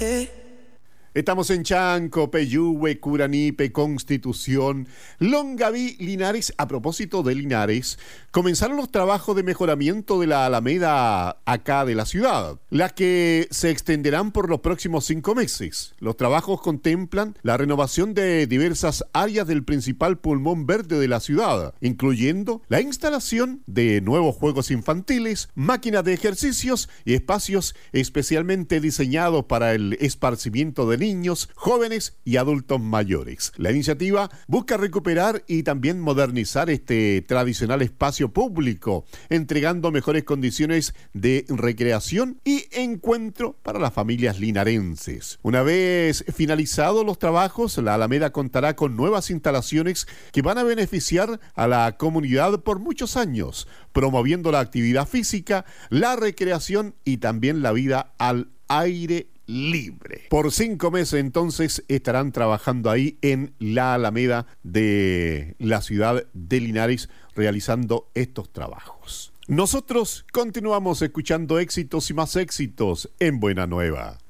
Estamos en Chanco, Peyúgue, Curanipe, Constitución, Longaví, Linares. A propósito de Linares, comenzaron los trabajos de mejoramiento de la Alameda acá de la ciudad, las que se extenderán por los próximos 5 meses. Los trabajos contemplan la renovación de diversas áreas del principal pulmón verde de la ciudad, incluyendo la instalación de nuevos juegos infantiles, máquinas de ejercicios y espacios especialmente diseñados para el esparcimiento de niños, jóvenes y adultos mayores. La iniciativa busca recuperar y también modernizar este tradicional espacio público, entregando mejores condiciones de recreación y encuentro para las familias linarenses. Una vez finalizados los trabajos, la Alameda contará con nuevas instalaciones que van a beneficiar a la comunidad por muchos años, promoviendo la actividad física, la recreación y también la vida al aire libre. Por 5 meses entonces estarán trabajando ahí en la Alameda de la ciudad de Linares realizando estos trabajos. Nosotros continuamos escuchando éxitos y más éxitos en Buena Nueva.